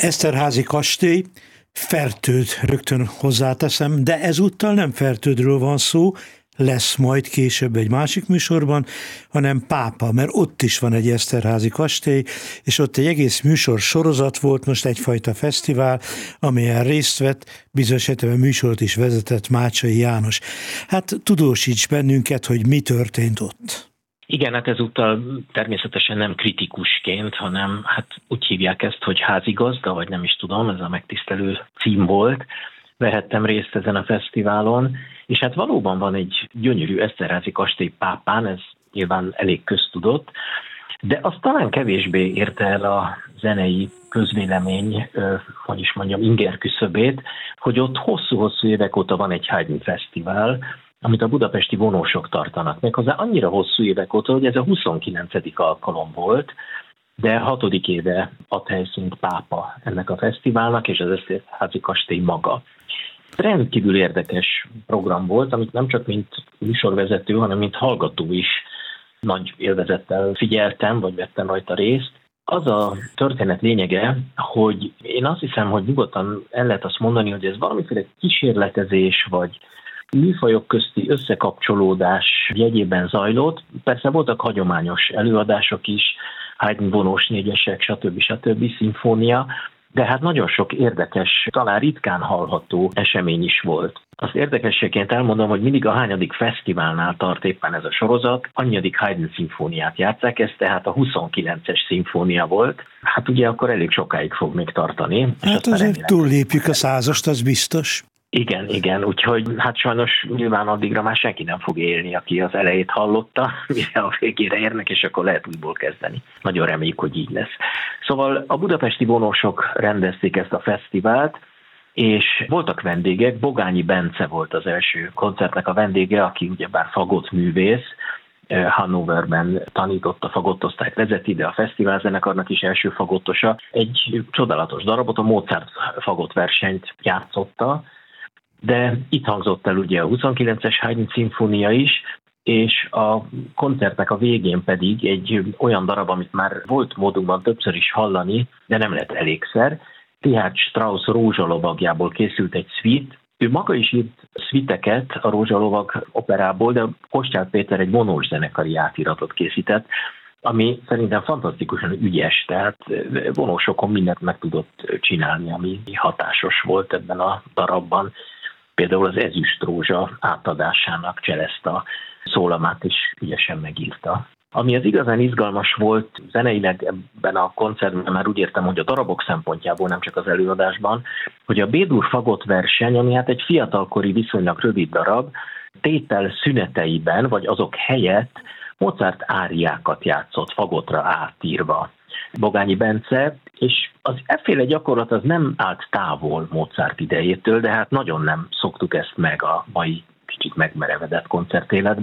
Eszterházy kastély, Fertőd rögtön hozzáteszem, de ezúttal nem Fertődről van szó, lesz majd később egy másik műsorban, hanem Pápa, mert ott is van egy Eszterházy kastély, és ott egy egész műsor sorozat volt, most egyfajta fesztivál, amelyen részt vett, bizonyos esetben műsort is vezetett Mácsai János. Hát tudósíts bennünket, hogy mi történt ott. Igen, hát ezúttal természetesen nem kritikusként, hanem hát úgy hívják ezt, hogy házigazda, vagy nem is tudom, ez a megtisztelő cím volt. Vehettem részt ezen a fesztiválon, és hát valóban van egy gyönyörű Eszterházy kastély Pápán, ez nyilván elég köztudott, de azt talán kevésbé érte el a zenei közvélemény, hogy is mondjam, inger küszöbét, hogy ott hosszú-hosszú évek óta van egy Haydn fesztivál, amit a budapesti vonósok tartanak meg. Hozzá annyira hosszú évek óta, hogy ez a 29. alkalom volt, de 6. éve ad helyszínt Pápa ennek a fesztiválnak, és az Eszterházy kastély maga. Rendkívül érdekes program volt, amit nem csak mint műsorvezető, hanem mint hallgató is nagy élvezettel figyeltem, vagy vettem rajta részt. Az a történet lényege, hogy én azt hiszem, hogy nyugodtan el lehet azt mondani, hogy ez valamiféle kísérletezés, vagy műfajok közti összekapcsolódás jegyében zajlott. Persze voltak hagyományos előadások is, Haydn vonós négyesek, stb. Szimfónia, de hát nagyon sok érdekes, talán ritkán hallható esemény is volt. Azt érdekességként elmondom, hogy mindig a hányadik fesztiválnál tart éppen ez a sorozat, annyadik Haydn szimfóniát játsszák, ez tehát a 29-es szimfónia volt. Hát ugye akkor elég sokáig fog még tartani. Hát azért túllépjük a 100-ast, az biztos. Igen, úgyhogy hát sajnos nyilván addigra már senki nem fog élni, aki az elejét hallotta, mire a végére érnek, és akkor lehet újból kezdeni. Nagyon reméljük, hogy így lesz. Szóval a budapesti vonósok rendezték ezt a fesztivált, és voltak vendégek, Bogányi Bence volt az első koncertnek a vendége, aki ugyebár fagottművész, Hannoverben tanított, a fagottosztályt vezeti, de a fesztiválzenekarnak is első fagottosa. Egy csodálatos darabot, a Mozart fagottversenyt játszotta, de itt hangzott el ugye a 29-es Haydn szimfónia is, és a koncertnek a végén pedig egy olyan darab, amit már volt módunkban többször is hallani, de nem lett elégszer. Richard Strauss Rózsalovagjából készült egy suite. Ő maga is írt szviteket a Rózsalovag operából, de Kostyál Péter egy vonós zenekari átiratot készített, ami szerintem fantasztikusan ügyes, tehát vonósokon mindent meg tudott csinálni, ami hatásos volt ebben a darabban. Például az Ezüst Rózsa átadásának Cseleszta szólamát is ügyesen megírta. Ami az igazán izgalmas volt zeneileg ebben a koncertben, már úgy értem, hogy a darabok szempontjából, nem csak az előadásban, hogy a B-dur fagott verseny, ami hát egy fiatalkori viszonylag rövid darab, tétel szüneteiben, vagy azok helyett Mozart áriákat játszott fagottra átírva Bogányi Bence, és az efféle gyakorlat az nem állt távol Mozart idejétől, de hát nagyon nem szoktuk ezt meg a mai kicsit megmerevedett koncertéletben.